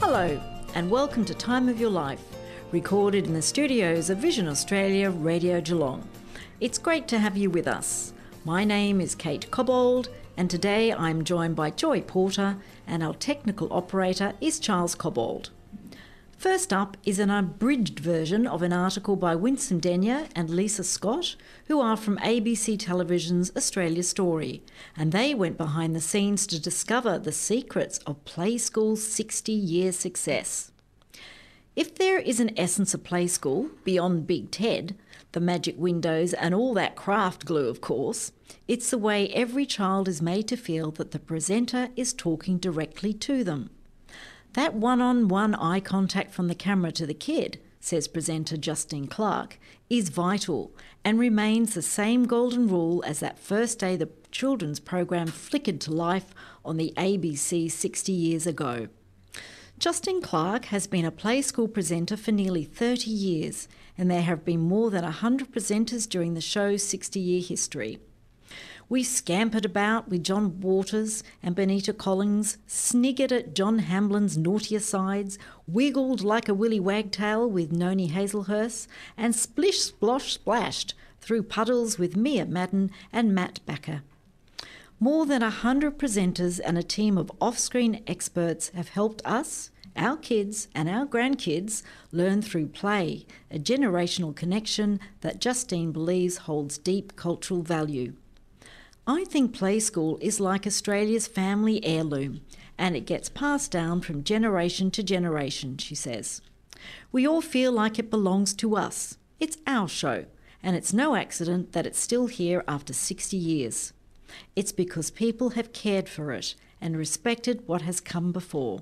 Hello, and welcome to Time of Your Life, recorded in the studios of Vision Australia Radio Geelong. It's great to have you with us. My name is Kate Cobbold, and today I'm joined by Joy Porter, and our technical operator is Charles Cobbold. First up is an abridged version of an article by Winsome Denyer and Lisa Scott, who are from ABC Television's Australia Story, and they went behind the scenes to discover the secrets of Play School's 60-year success. If there is an essence of Play School, beyond Big Ted, the magic windows and all that craft glue of course, it's the way every child is made to feel that the presenter is talking directly to them. That one-on-one eye contact from the camera to the kid, says presenter Justine Clark, is vital and remains the same golden rule as that first day the children's program flickered to life on the ABC 60 years ago. Justine Clark has been a Play School presenter for nearly 30 years, and there have been more than 100 presenters during the show's 60-year history. We scampered about with John Waters and Benita Collins, sniggered at John Hamblin's naughtier sides, wiggled like a willy wagtail with Noni Hazelhurst, and splish-splosh-splashed through puddles with Mia Madden and Matt Backer. More than 100 presenters and a team of off-screen experts have helped us, our kids and our grandkids learn through play, a generational connection that Justine believes holds deep cultural value. I think Play School is like Australia's family heirloom, and it gets passed down from generation to generation, she says. We all feel like it belongs to us. It's our show, and it's no accident that it's still here after 60 years. It's because people have cared for it and respected what has come before,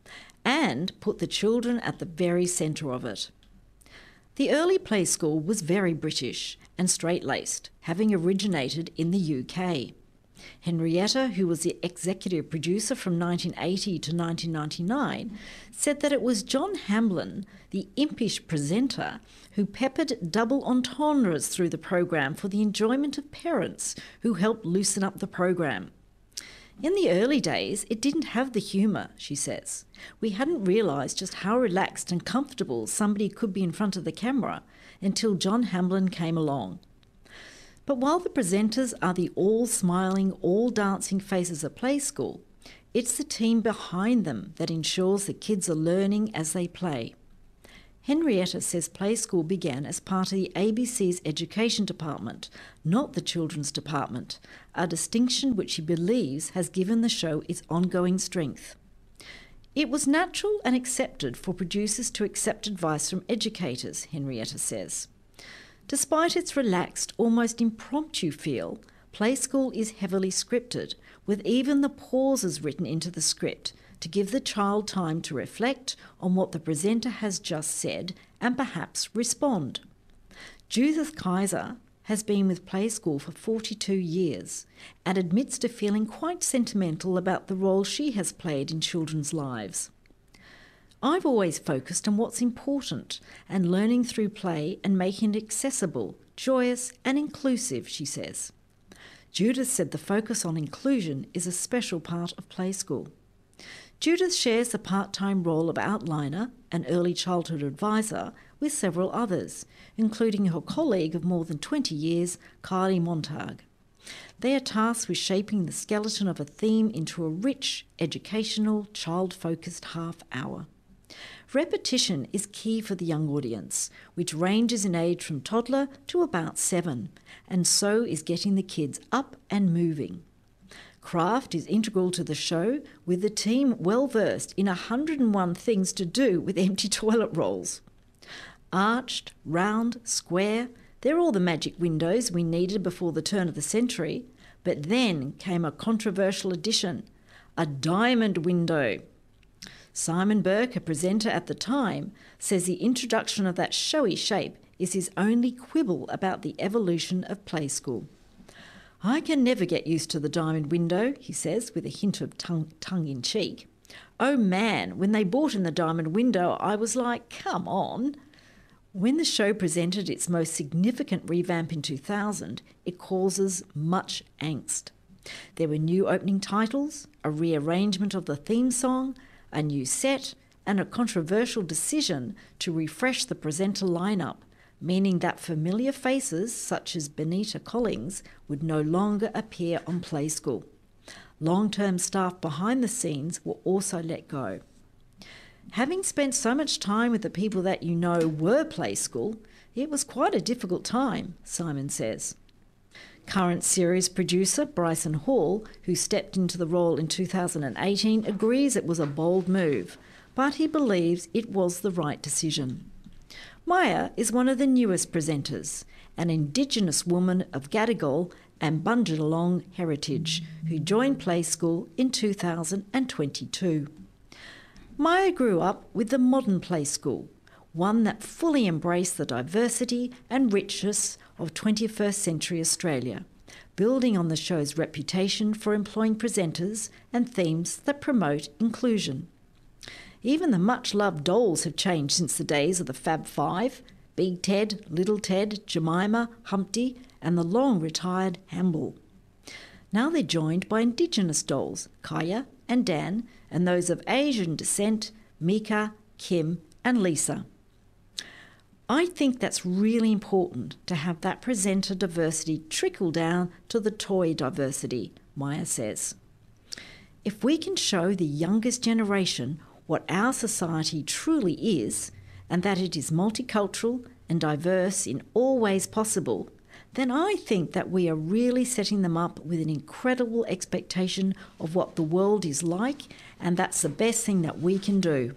and put the children at the very centre of it. The early Play School was very British and straight-laced, having originated in the UK. Henrietta, who was the executive producer from 1980 to 1999, said that it was John Hamblin, the impish presenter, who peppered double entendres through the program for the enjoyment of parents who helped loosen up the program. In the early days, it didn't have the humour, she says. We hadn't realised just how relaxed and comfortable somebody could be in front of the camera until John Hamblin came along. But while the presenters are the all-smiling, all-dancing faces of Play School, it's the team behind them that ensures the kids are learning as they play. Henrietta says Play School began as part of the ABC's education department, not the children's department, a distinction which she believes has given the show its ongoing strength. It was natural and accepted for producers to accept advice from educators, Henrietta says. Despite its relaxed, almost impromptu feel, Play School is heavily scripted, with even the pauses written into the script to give the child time to reflect on what the presenter has just said and perhaps respond. Judith Kaiser has been with Play School for 42 years and admits to feeling quite sentimental about the role she has played in children's lives. I've always focused on what's important and learning through play and making it accessible, joyous and inclusive, she says. Judith said the focus on inclusion is a special part of Play School. Judith shares the part-time role of outliner and early childhood advisor with several others, including her colleague of more than 20 years, Kylie Montag. They are tasked with shaping the skeleton of a theme into a rich, educational, child-focused half hour. Repetition is key for the young audience, which ranges in age from toddler to about 7, and so is getting the kids up and moving. Craft is integral to the show, with the team well versed in 101 things to do with empty toilet rolls. Arched, round, square, they're all the magic windows we needed before the turn of the century, but then came a controversial addition, a diamond window. Simon Burke, a presenter at the time, says the introduction of that showy shape is his only quibble about the evolution of Play School. I can never get used to the diamond window, he says, with a hint of tongue-in-cheek. Oh man, when they brought in the diamond window, I was like, come on. When the show presented its most significant revamp in 2000, it causes much angst. There were new opening titles, a rearrangement of the theme song, a new set, and a controversial decision to refresh the presenter lineup, meaning that familiar faces such as Benita Collings would no longer appear on Play School. Long-term staff behind the scenes were also let go. Having spent so much time with the people that you know were Play School, it was quite a difficult time, Simon says. Current series producer Bryson Hall, who stepped into the role in 2018, agrees it was a bold move, but he believes it was the right decision. Maya is one of the newest presenters, an Indigenous woman of Gadigal and Bundjalung heritage, who joined Play School in 2022. Maya grew up with the modern Play School, one that fully embraced the diversity and richness of 21st century Australia, building on the show's reputation for employing presenters and themes that promote inclusion. Even the much-loved dolls have changed since the days of the Fab Five: Big Ted, Little Ted, Jemima, Humpty, and the long-retired Hamble. Now they're joined by Indigenous dolls, Kaya and Dan, and those of Asian descent, Mika, Kim, and Lisa. I think that's really important to have that presenter diversity trickle down to the toy diversity, Maya says. If we can show the youngest generation what our society truly is, and that it is multicultural and diverse in all ways possible, then I think that we are really setting them up with an incredible expectation of what the world is like, and that's the best thing that we can do.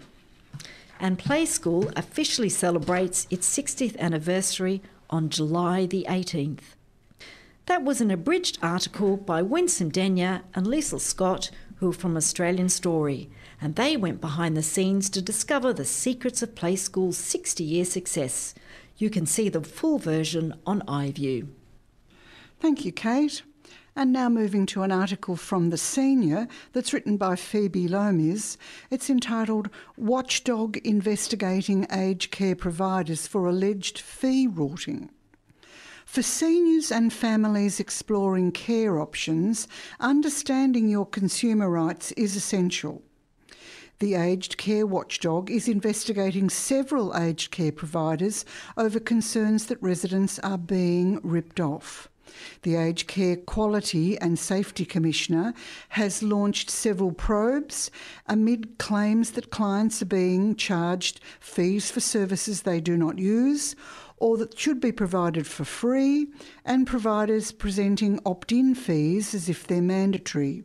And Play School officially celebrates its 60th anniversary on July the 18th. That was an abridged article by Winsome Denya and Liesl Scott, who are from Australian Story, and they went behind the scenes to discover the secrets of Play School's 60-year success. You can see the full version on iView. Thank you, Kate. And now moving to an article from The Senior that's written by Phoebe Lomies. It's entitled Watchdog Investigating Aged Care Providers for Alleged Fee Rorting. For seniors and families exploring care options, understanding your consumer rights is essential. The Aged Care Watchdog is investigating several aged care providers over concerns that residents are being ripped off. The Aged Care Quality and Safety Commissioner has launched several probes amid claims that clients are being charged fees for services they do not use or that should be provided for free, and providers presenting opt-in fees as if they're mandatory.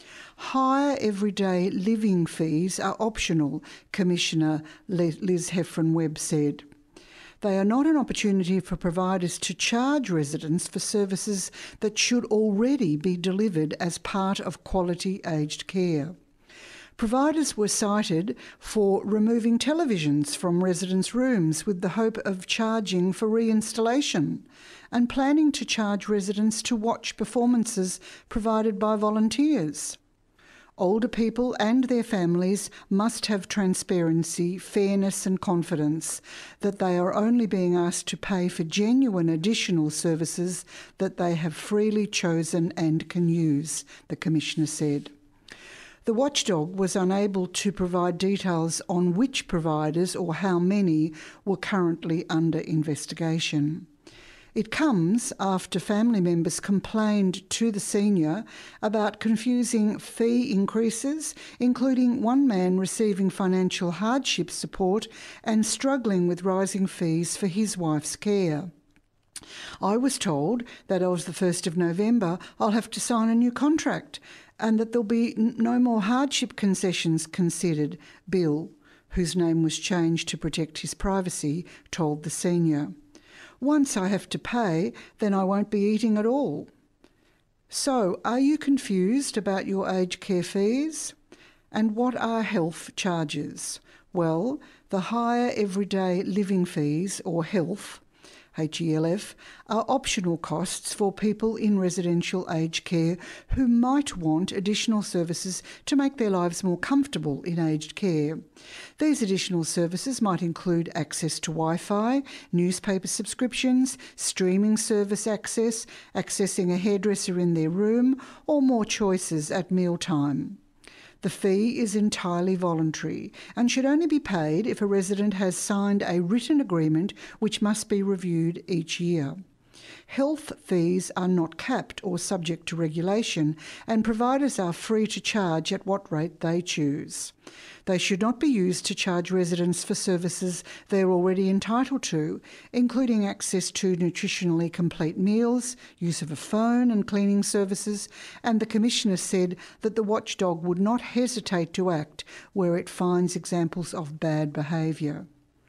Higher everyday living fees are optional, Commissioner Liz Heffron-Webb said. They are not an opportunity for providers to charge residents for services that should already be delivered as part of quality aged care. Providers were cited for removing televisions from residents' rooms with the hope of charging for reinstallation, and planning to charge residents to watch performances provided by volunteers. Older people and their families must have transparency, fairness and confidence that they are only being asked to pay for genuine additional services that they have freely chosen and can use, the Commissioner said. The watchdog was unable to provide details on which providers or how many were currently under investigation. It comes after family members complained to the Senior about confusing fee increases, including one man receiving financial hardship support and struggling with rising fees for his wife's care. I was told that as the 1st of November I'll have to sign a new contract and that there'll be no more hardship concessions considered, Bill, whose name was changed to protect his privacy, told the Senior. Once I have to pay, then I won't be eating at all. So, are you confused about your aged care fees? And what are health charges? Well, the higher everyday living fees, or HELF, HELF, are optional costs for people in residential aged care who might want additional services to make their lives more comfortable in aged care. These additional services might include access to Wi-Fi, newspaper subscriptions, streaming service access, accessing a hairdresser in their room, or more choices at mealtime. The fee is entirely voluntary and should only be paid if a resident has signed a written agreement which must be reviewed each year. Health fees are not capped or subject to regulation, and providers are free to charge at what rate they choose. They should not be used to charge residents for services they are already entitled to, including access to nutritionally complete meals, use of a phone and cleaning services, and the Commissioner said that the watchdog would not hesitate to act where it finds examples of bad behaviour.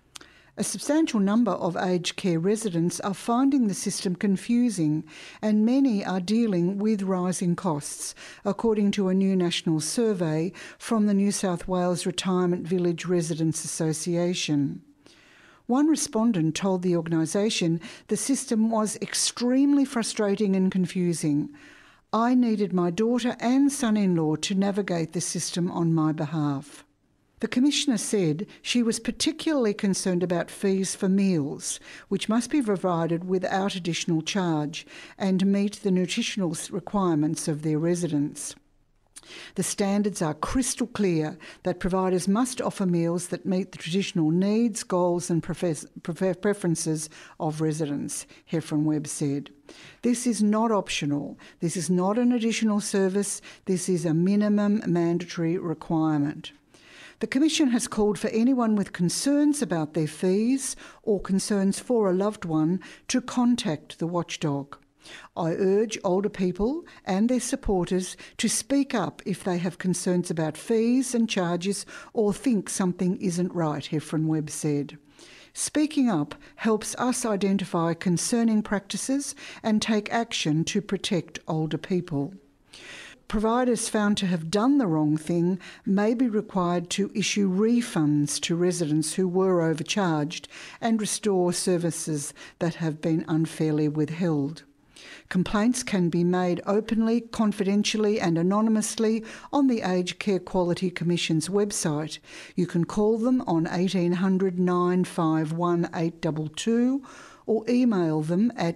A substantial number of aged care residents are finding the system confusing, and many are dealing with rising costs, according to a new national survey from the New South Wales Retirement Village Residents Association. One respondent told the organisation the system was extremely frustrating and confusing. I needed my daughter and son-in-law to navigate the system on my behalf. The Commissioner said she was particularly concerned about fees for meals, which must be provided without additional charge and meet the nutritional requirements of their residents. The standards are crystal clear that providers must offer meals that meet the traditional needs, goals and preferences of residents, Heffron Webb said. This is not optional. This is not an additional service. This is a minimum mandatory requirement. The Commission has called for anyone with concerns about their fees or concerns for a loved one to contact the watchdog. I urge older people and their supporters to speak up if they have concerns about fees and charges or think something isn't right, Heffron Webb said. Speaking up helps us identify concerning practices and take action to protect older people. Providers found to have done the wrong thing may be required to issue refunds to residents who were overcharged and restore services that have been unfairly withheld. Complaints can be made openly, confidentially and anonymously on the Aged Care Quality Commission's website. You can call them on 1800 951 822 or email them at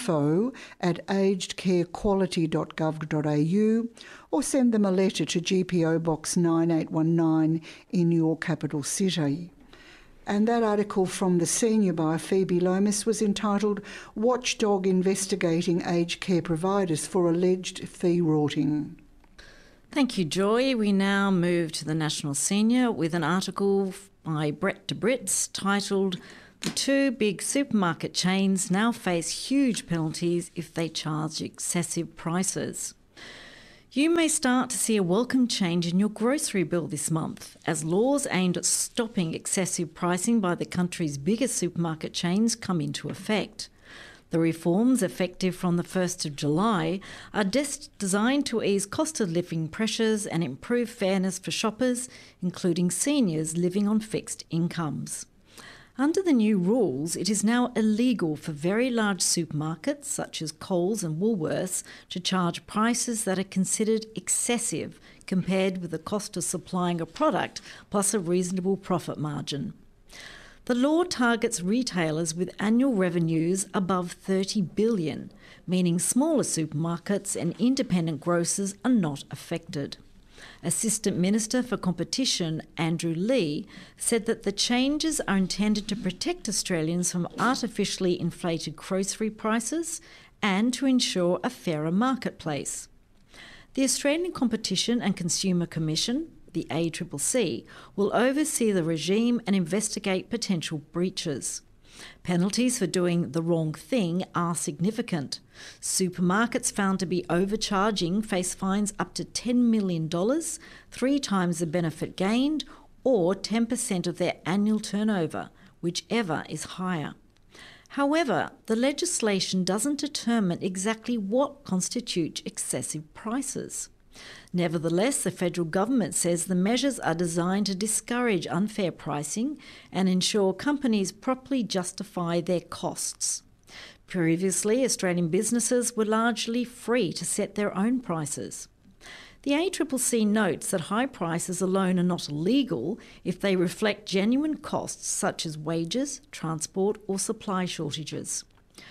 info@agedcarequality.gov.au or send them a letter to GPO Box 9819 in your capital city. And that article from The Senior by Phoebe Lomas was entitled Watchdog Investigating Aged Care Providers for Alleged Fee Rorting. Thank you, Joy. We now move to the National Senior with an article by Brett de Brits titled The two big supermarket chains now face huge penalties if they charge excessive prices. You may start to see a welcome change in your grocery bill this month as laws aimed at stopping excessive pricing by the country's biggest supermarket chains come into effect. The reforms, effective from the 1st of July, are designed to ease cost of living pressures and improve fairness for shoppers, including seniors living on fixed incomes. Under the new rules, it is now illegal for very large supermarkets such as Coles and Woolworths to charge prices that are considered excessive compared with the cost of supplying a product plus a reasonable profit margin. The law targets retailers with annual revenues above $30 billion, meaning smaller supermarkets and independent grocers are not affected. Assistant Minister for Competition, Andrew Lee, said that the changes are intended to protect Australians from artificially inflated grocery prices and to ensure a fairer marketplace. The Australian Competition and Consumer Commission, the ACCC, will oversee the regime and investigate potential breaches. Penalties for doing the wrong thing are significant. Supermarkets found to be overcharging face fines up to $10 million, 3 times the benefit gained, or 10% of their annual turnover, whichever is higher. However, the legislation doesn't determine exactly what constitutes excessive prices. Nevertheless, the federal government says the measures are designed to discourage unfair pricing and ensure companies properly justify their costs. Previously, Australian businesses were largely free to set their own prices. The ACCC notes that high prices alone are not illegal if they reflect genuine costs such as wages, transport or supply shortages.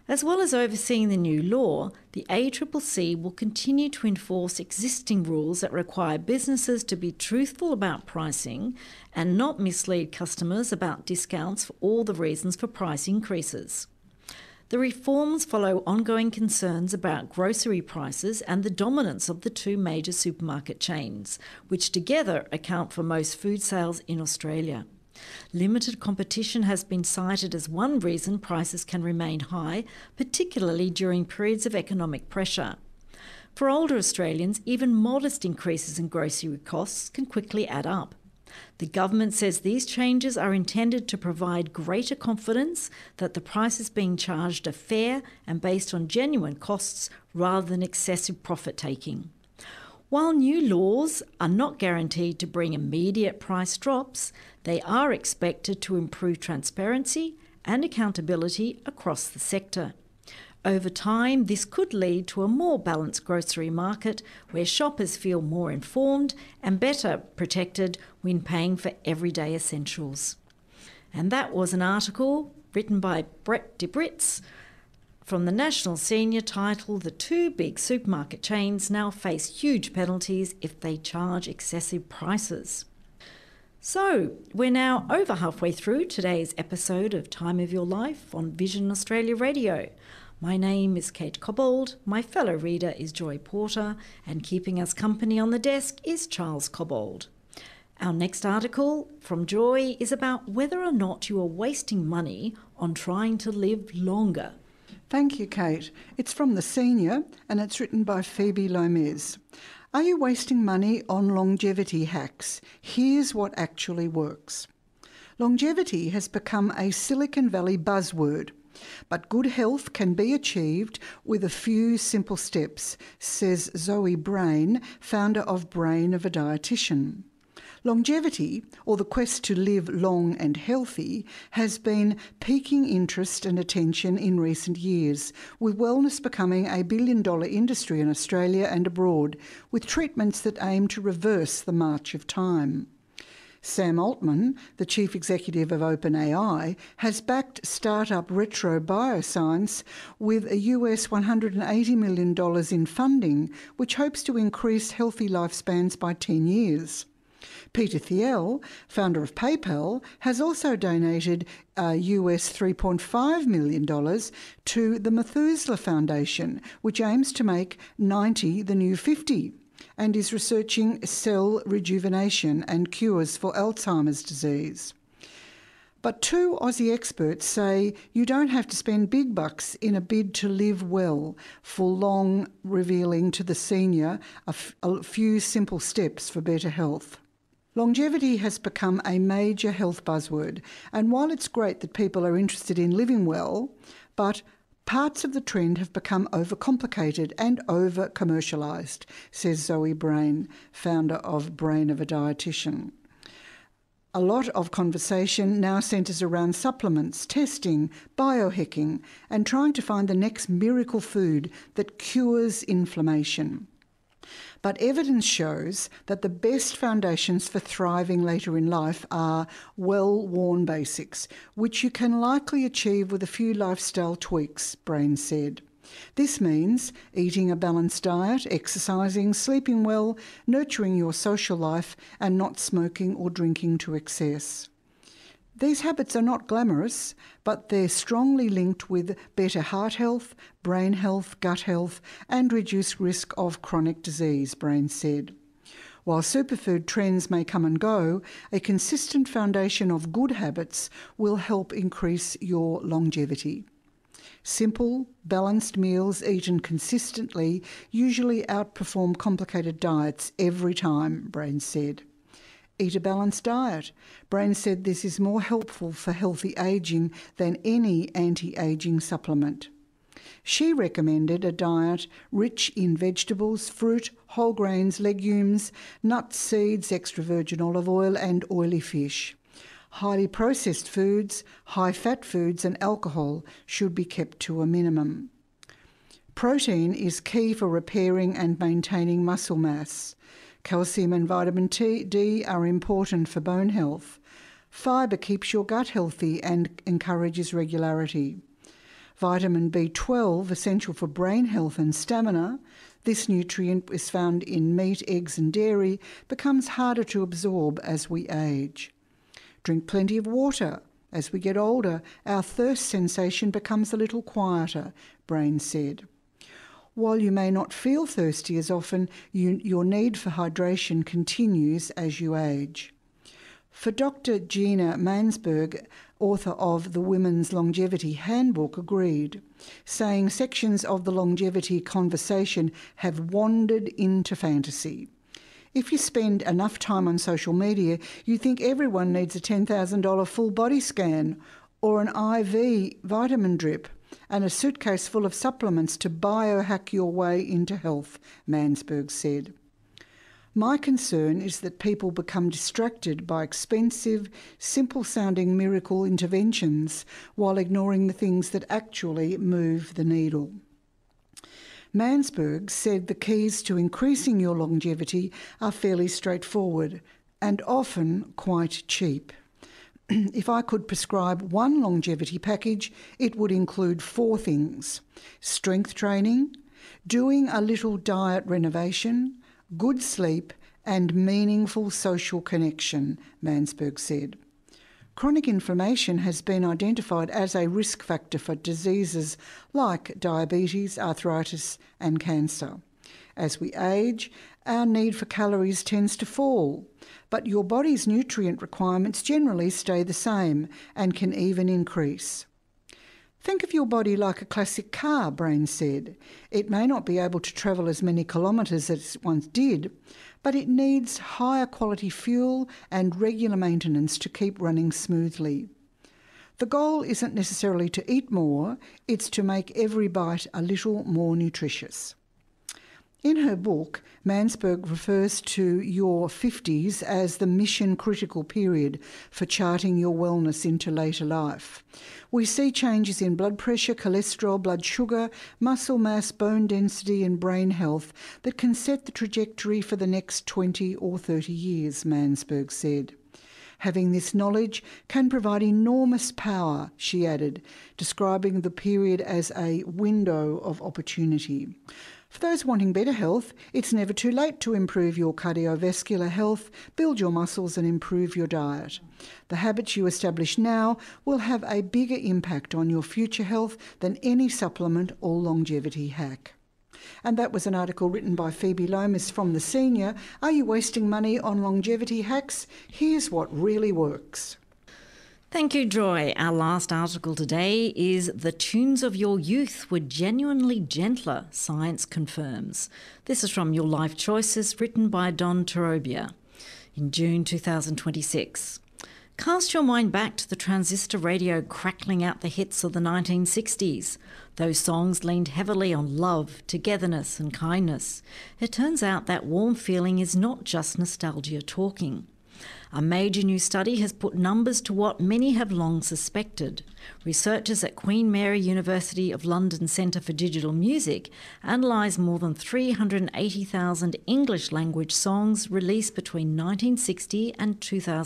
As well as overseeing the new law, the ACCC will continue to enforce existing rules that require businesses to be truthful about pricing and not mislead customers about discounts for all the reasons for price increases. The reforms follow ongoing concerns about grocery prices and the dominance of the two major supermarket chains, which together account for most food sales in Australia. Limited competition has been cited as one reason prices can remain high, particularly during periods of economic pressure. For older Australians, even modest increases in grocery costs can quickly add up. The government says these changes are intended to provide greater confidence that the prices being charged are fair and based on genuine costs rather than excessive profit-taking. While new laws are not guaranteed to bring immediate price drops, they are expected to improve transparency and accountability across the sector. Over time, this could lead to a more balanced grocery market where shoppers feel more informed and better protected when paying for everyday essentials. And that was an article written by Brett DeBritz from the National Senior titled "The two big supermarket chains now face huge penalties if they charge excessive prices." So, we're now over halfway through today's episode of Time of Your Life on Vision Australia Radio. My name is Kate Cobbold, my fellow reader is Joy Porter, and keeping us company on the desk is Charles Cobbold. Our next article from Joy is about whether or not you are wasting money on trying to live longer. Thank you, Kate. It's from The Senior and it's written by Phoebe Lomez. Are you wasting money on longevity hacks? Here's what actually works. Longevity has become a Silicon Valley buzzword, but good health can be achieved with a few simple steps, says Zoe Brain, founder of Brain of a Dietitian. Longevity, or the quest to live long and healthy, has been piquing interest and attention in recent years, with wellness becoming a billion-dollar industry in Australia and abroad, with treatments that aim to reverse the march of time. Sam Altman, the chief executive of OpenAI, has backed startup Retro Bioscience with a US $180 million in funding, which hopes to increase healthy lifespans by 10 years. Peter Thiel, founder of PayPal, has also donated US $3.5 million to the Methuselah Foundation, which aims to make 90 the new 50, and is researching cell rejuvenation and cures for Alzheimer's disease. But two Aussie experts say you don't have to spend big bucks in a bid to live well, for long revealing to the Senior a few simple steps for better health. Longevity has become a major health buzzword, and while it's great that people are interested in living well, but parts of the trend have become overcomplicated and over-commercialised, says Zoe Brain, founder of Brain of a Dietitian. A lot of conversation now centres around supplements, testing, biohacking, and trying to find the next miracle food that cures inflammation. But evidence shows that the best foundations for thriving later in life are well-worn basics, which you can likely achieve with a few lifestyle tweaks, Brain said. This means eating a balanced diet, exercising, sleeping well, nurturing your social life, and not smoking or drinking to excess. These habits are not glamorous, but they're strongly linked with better heart health, brain health, gut health, and reduced risk of chronic disease, Brain said. While superfood trends may come and go, a consistent foundation of good habits will help increase your longevity. Simple, balanced meals eaten consistently usually outperform complicated diets every time, Brain said. Eat a balanced diet. Brain said this is more helpful for healthy ageing than any anti-aging supplement. She recommended a diet rich in vegetables, fruit, whole grains, legumes, nuts, seeds, extra virgin olive oil and oily fish. Highly processed foods, high-fat foods and alcohol should be kept to a minimum. Protein is key for repairing and maintaining muscle mass. Calcium and vitamin D are important for bone health. Fibre keeps your gut healthy and encourages regularity. Vitamin B12, essential for brain health and stamina, this nutrient is found in meat, eggs and dairy, becomes harder to absorb as we age. Drink plenty of water. As we get older, our thirst sensation becomes a little quieter, Brain said. While you may not feel thirsty as often, your need for hydration continues as you age. For Dr. Gina Mansberg, author of the Women's Longevity Handbook, agreed, saying sections of the longevity conversation have wandered into fantasy. If you spend enough time on social media, you think everyone needs a $10,000 full body scan or an IV vitamin drip and a suitcase full of supplements to biohack your way into health, Mansberg said. My concern is that people become distracted by expensive, simple-sounding miracle interventions while ignoring the things that actually move the needle. Mansberg said the keys to increasing your longevity are fairly straightforward and often quite cheap. If I could prescribe one longevity package, it would include 4 things: strength training, doing a little diet renovation, good sleep and meaningful social connection, Mansberg said. Chronic inflammation has been identified as a risk factor for diseases like diabetes, arthritis and cancer. As we age, our need for calories tends to fall, but your body's nutrient requirements generally stay the same and can even increase. Think of your body like a classic car, Brain said. It may not be able to travel as many kilometres as it once did, but it needs higher quality fuel and regular maintenance to keep running smoothly. The goal isn't necessarily to eat more, it's to make every bite a little more nutritious. In her book, Mansberg refers to your 50s as the mission-critical period for charting your wellness into later life. We see changes in blood pressure, cholesterol, blood sugar, muscle mass, bone density and brain health that can set the trajectory for the next 20 or 30 years, Mansberg said. Having this knowledge can provide enormous power, she added, describing the period as a window of opportunity. For those wanting better health, it's never too late to improve your cardiovascular health, build your muscles and improve your diet. The habits you establish now will have a bigger impact on your future health than any supplement or longevity hack. And that was an article written by Phoebe Lomas from The Senior. Are you wasting money on longevity hacks? Here's what really works. Thank you, Joy. Our last article today is "The Tunes of Your Youth Were Genuinely Gentler, Science Confirms." This is from Your Life Choices, written by Don Torobia in June 2026. Cast your mind back to the transistor radio crackling out the hits of the 1960s. Those songs leaned heavily on love, togetherness and kindness. It turns out that warm feeling is not just nostalgia talking. A major new study has put numbers to what many have long suspected. Researchers at Queen Mary University of London Centre for Digital Music analysed more than 380,000 English language songs released between 1960 and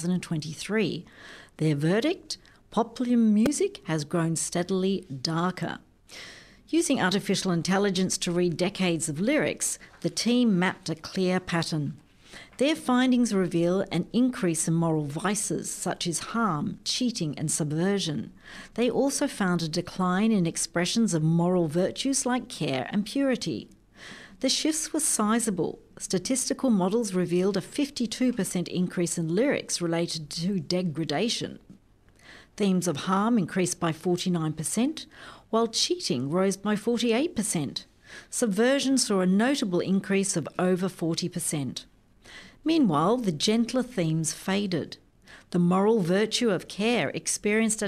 2023. Their verdict? Popular music has grown steadily darker. Using artificial intelligence to read decades of lyrics, the team mapped a clear pattern. Their findings reveal an increase in moral vices such as harm, cheating and subversion. They also found a decline in expressions of moral virtues like care and purity. The shifts were sizable. Statistical models revealed a 52% increase in lyrics related to degradation. Themes of harm increased by 49%, while cheating rose by 48%. Subversion saw a notable increase of over 40%. Meanwhile, the gentler themes faded. The moral virtue of care experienced a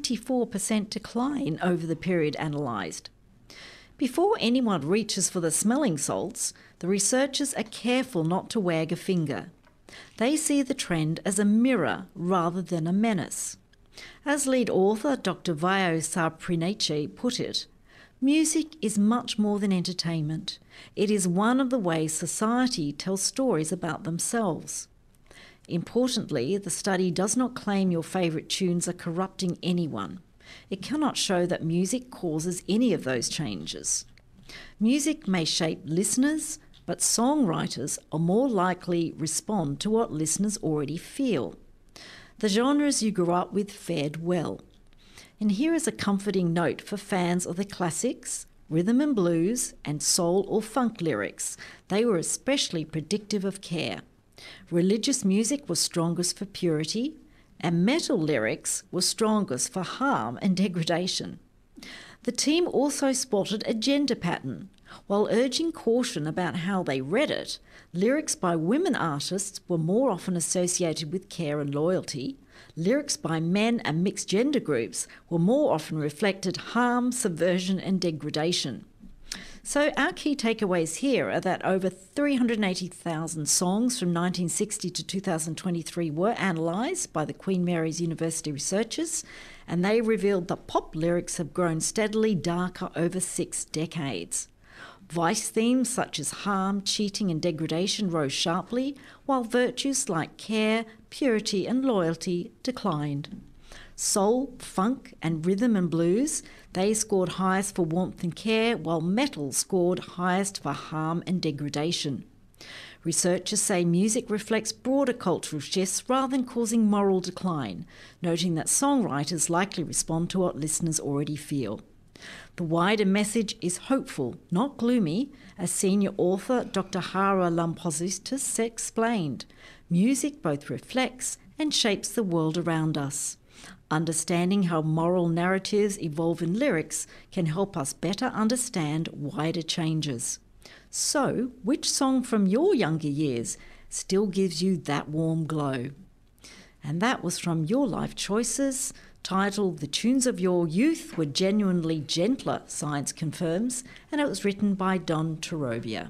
24% decline over the period analysed. Before anyone reaches for the smelling salts, the researchers are careful not to wag a finger. They see the trend as a mirror rather than a menace. As lead author Dr. Vayo Sarpriniche put it, music is much more than entertainment. It is one of the ways society tells stories about themselves. Importantly, the study does not claim your favourite tunes are corrupting anyone. It cannot show that music causes any of those changes. Music may shape listeners, but songwriters are more likely respond to what listeners already feel. The genres you grew up with fared well. And here is a comforting note for fans of the classics, rhythm and blues, and soul or funk lyrics. They were especially predictive of care. Religious music was strongest for purity, and metal lyrics were strongest for harm and degradation. The team also spotted a gender pattern. While urging caution about how they read it, lyrics by women artists were more often associated with care and loyalty. Lyrics by men and mixed gender groups were more often reflected harm, subversion and degradation. So our key takeaways here are that over 380,000 songs from 1960 to 2023 were analysed by the Queen Mary's University researchers, and they revealed that pop lyrics have grown steadily darker over 6 decades. Vice themes such as harm, cheating and degradation rose sharply, while virtues like care, purity and loyalty declined. Soul, funk and rhythm and blues, they scored highest for warmth and care, while metal scored highest for harm and degradation. Researchers say music reflects broader cultural shifts rather than causing moral decline, noting that songwriters likely respond to what listeners already feel. The wider message is hopeful, not gloomy, as senior author Dr. Hara Lampositis explained. Music both reflects and shapes the world around us. Understanding how moral narratives evolve in lyrics can help us better understand wider changes. So, which song from your younger years still gives you that warm glow? And that was from Your Life Choices, titled The Tunes of Your Youth Were Genuinely Gentler, Science Confirms, and it was written by Don Torobia.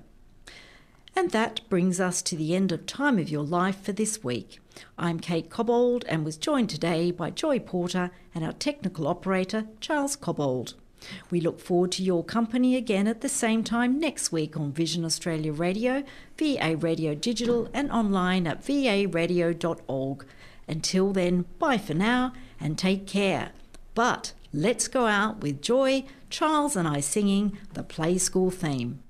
And that brings us to the end of Time of Your Life for this week. I'm Kate Cobbold and was joined today by Joy Porter and our technical operator, Charles Cobbold. We look forward to your company again at the same time next week on Vision Australia Radio, VA Radio Digital and online at varadio.org. Until then, bye for now and take care. But let's go out with Joy, Charles and I singing the Play School theme.